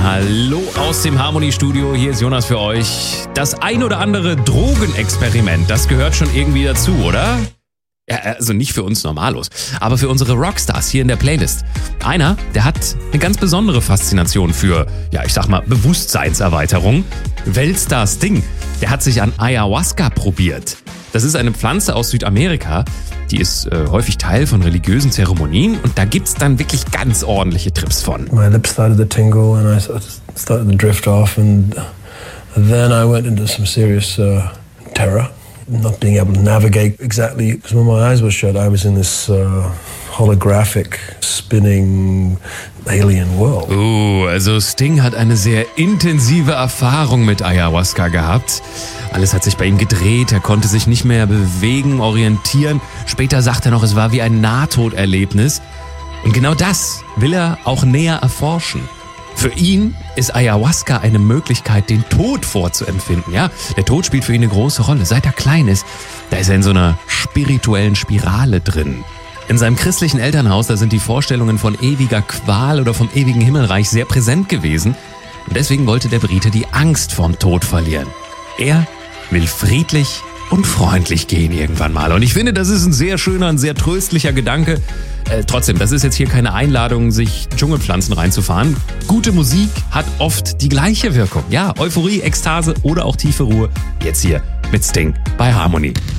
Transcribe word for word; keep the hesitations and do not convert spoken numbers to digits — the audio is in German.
Hallo aus dem Harmony-Studio, hier ist Jonas für euch. Das ein oder andere Drogenexperiment, das gehört schon irgendwie dazu, oder? Ja, also nicht für uns Normalos, aber für unsere Rockstars hier in der Playlist. Einer, der hat eine ganz besondere Faszination für, ja, ich sag mal, Bewusstseinserweiterung. Weltstar Sting, der hat sich an Ayahuasca probiert. Das ist eine Pflanze aus Südamerika, die ist äh, häufig Teil von religiösen Zeremonien und da gibt's dann wirklich ganz ordentliche Trips von. My lips started to tingle and I started to drift off and then I went into some serious uh, terror. Not being able to navigate exactly, because when my eyes were shut, I was in this uh, holographic, spinning alien world. Uh, also Sting hat eine sehr intensive Erfahrung mit Ayahuasca gehabt. Alles hat sich bei ihm gedreht, er konnte sich nicht mehr bewegen, orientieren. Später sagt er noch, es war wie ein Nahtoderlebnis. Und genau das will er auch näher erforschen. Für ihn ist Ayahuasca eine Möglichkeit, den Tod vorzuempfinden. Ja, der Tod spielt für ihn eine große Rolle. Seit er klein ist, da ist er in so einer spirituellen Spirale drin. In seinem christlichen Elternhaus, da sind die Vorstellungen von ewiger Qual oder vom ewigen Himmelreich sehr präsent gewesen. Und deswegen wollte der Brite die Angst vorm Tod verlieren. Er will friedlich und freundlich gehen irgendwann mal. Und ich finde, das ist ein sehr schöner, ein sehr tröstlicher Gedanke. Äh, trotzdem, das ist jetzt hier keine Einladung, sich Dschungelpflanzen reinzufahren. Gute Musik hat oft die gleiche Wirkung. Ja, Euphorie, Ekstase oder auch tiefe Ruhe. Jetzt hier mit Sting bei Harmony.